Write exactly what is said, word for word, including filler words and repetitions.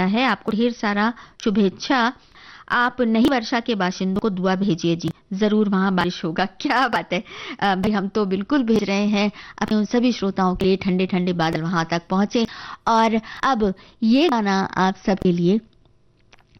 वर्षा है, आपको ढेर सारा शुभेच्छा। आप नई वर्षा के बाशिंदों को दुआ भेजिए जी, जरूर वहां बारिश होगा। क्या बात है अ, भाई, हम तो बिल्कुल भेज रहे हैं अपने उन सभी श्रोताओं के लिए, ठंडे ठंडे बादल वहां तक पहुंचे। और अब ये गाना आप सबके लिए